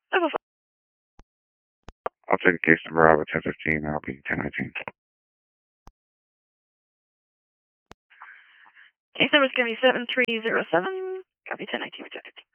I'll take case number out of 1015. I'll be 1019. Case number is going to be 7307. Copy 1019 rejected.